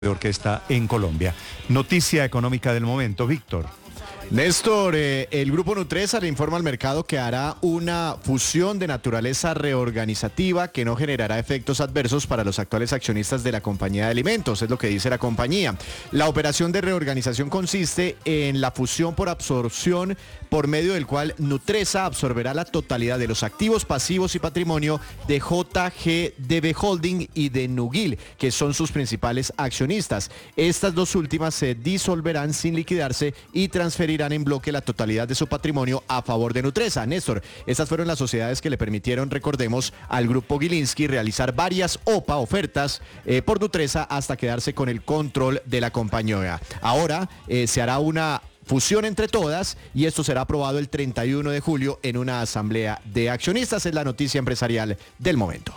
de orquesta en Colombia. Noticia económica del momento, Víctor. Néstor, el Grupo Nutresa le informa al mercado que hará una fusión de naturaleza reorganizativa que no generará efectos adversos para los actuales accionistas de la compañía de alimentos, es lo que dice la compañía. La operación de reorganización consiste en la fusión por absorción, por medio del cual Nutresa absorberá la totalidad de los activos, pasivos y patrimonio de JGDB Holding y de Nugil, que son sus principales accionistas. Estas dos últimas se disolverán sin liquidarse y transferirán en bloque la totalidad de su patrimonio a favor de Nutresa. Néstor, estas fueron las sociedades que le permitieron, recordemos, al Grupo Gilinski realizar varias ofertas por Nutresa hasta quedarse con el control de la compañía. Ahora se hará una fusión entre todas y esto será aprobado el 31 de julio en una asamblea de accionistas. Es la noticia empresarial del momento.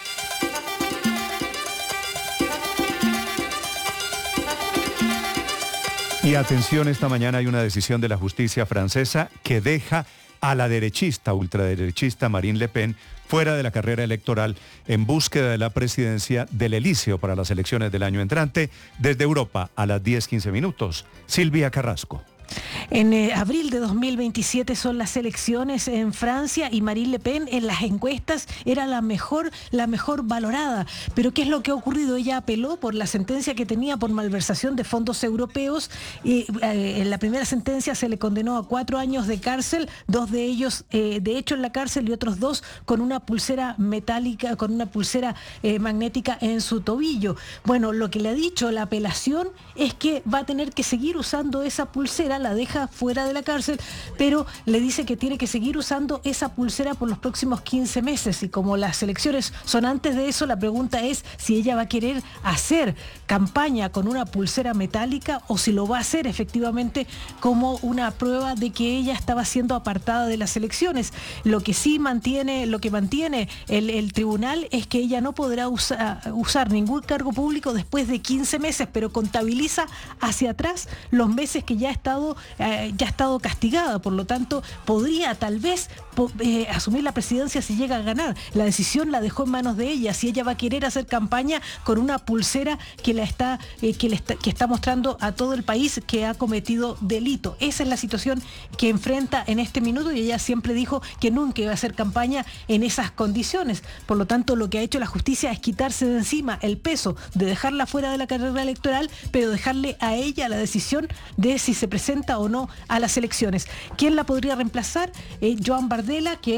Y atención, esta mañana hay una decisión de la justicia francesa que deja a la ultraderechista Marine Le Pen fuera de la carrera electoral en búsqueda de la presidencia del Elíseo para las elecciones del año entrante. Desde Europa a las 10:15 minutos. Silvia Carrasco. En abril de 2027 son las elecciones en Francia y Marine Le Pen en las encuestas era la mejor valorada. Pero ¿qué es lo que ha ocurrido? Ella apeló por la sentencia que tenía por malversación de fondos europeos y en la primera sentencia se le condenó a 4 años de cárcel, 2 de ellos de hecho en la cárcel y otros 2 con una pulsera metálica, con una pulsera magnética en su tobillo. Bueno, lo que le ha dicho la apelación es que va a tener que seguir usando esa pulsera, la deja fuera de la cárcel, pero le dice que tiene que seguir usando esa pulsera por los próximos 15 meses y como las elecciones son antes de eso, la pregunta es si ella va a querer hacer campaña con una pulsera metálica o si lo va a hacer efectivamente como una prueba de que ella estaba siendo apartada de las elecciones. Lo que mantiene el tribunal es que ella no podrá usar ningún cargo público después de 15 meses, pero contabiliza hacia atrás los meses que ya ha estado castigada, por lo tanto podría tal vez asumir la presidencia si llega a ganar. La decisión la dejó en manos de ella, si ella va a querer hacer campaña con una pulsera que está mostrando a todo el país que ha cometido delito. Esa es la situación que enfrenta en este minuto y ella siempre dijo que nunca iba a hacer campaña en esas condiciones. Por lo tanto, lo que ha hecho la justicia es quitarse de encima el peso de dejarla fuera de la carrera electoral, pero dejarle a ella la decisión de si se presenta o no a las elecciones. ¿Quién la podría reemplazar? Jordán Bardella, que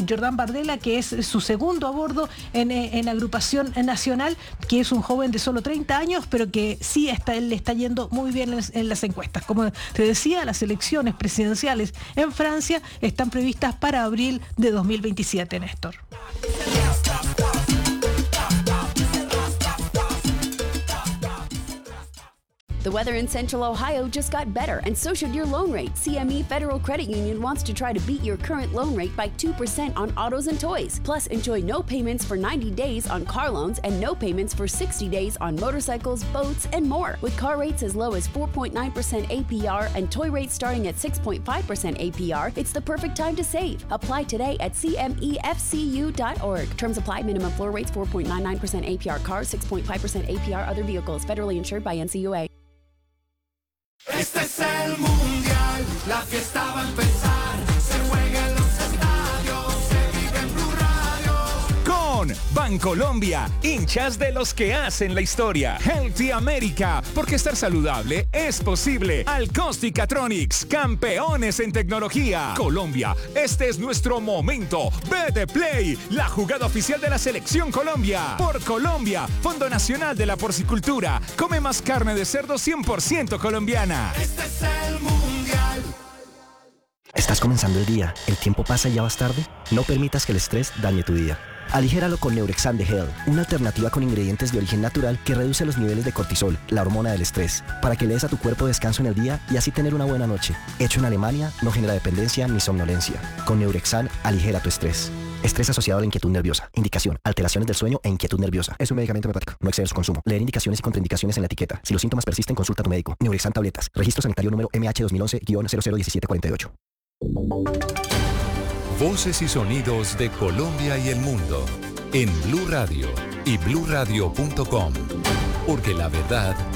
es su segundo a bordo en la agrupación nacional, que es un joven de solo 30 años, pero que sí le está yendo muy bien en las encuestas. Como te decía, las elecciones presidenciales en Francia están previstas para abril de 2027, Néstor. The weather in Central Ohio just got better, and so should your loan rate. CME Federal Credit Union wants to try to beat your current loan rate by 2% on autos and toys. Plus, enjoy no payments for 90 days on car loans and no payments for 60 days on motorcycles, boats, and more. With car rates as low as 4.9% APR and toy rates starting at 6.5% APR, it's the perfect time to save. Apply today at cmefcu.org. Terms apply. Minimum floor rates 4.99% APR cars, 6.5% APR other vehicles. Federally insured by NCUA. Este es el mundial, la fiesta va a empezar, se juega en los estadios, se vive en Blue Radio. Con Bancolombia, hinchas de los que hacen la historia. Healthy America, porque estar saludable es posible. Alcóstica-Tronics, campeones en tecnología. Colombia, este es nuestro momento. BT Play, la jugada oficial de la Selección Colombia. Por Colombia, Fondo Nacional de la Porcicultura. Come más carne de cerdo 100% colombiana. Este es el mundial. ¿Estás comenzando el día? ¿El tiempo pasa y ya vas tarde? No permitas que el estrés dañe tu día. Aligéralo con Neurexan de Hell, una alternativa con ingredientes de origen natural que reduce los niveles de cortisol, la hormona del estrés, para que le des a tu cuerpo descanso en el día y así tener una buena noche. Hecho en Alemania, no genera dependencia ni somnolencia. Con Neurexan, aligera tu estrés. Estrés asociado a la inquietud nerviosa. Indicación: alteraciones del sueño e inquietud nerviosa. Es un medicamento hepático. No exceder su consumo. Leer indicaciones y contraindicaciones en la etiqueta. Si los síntomas persisten, consulta a tu médico. Neurexan tabletas. Registro sanitario número MH 2011-001748. Voces y sonidos de Colombia y el mundo en Blue Radio y bluradio.com. porque la verdad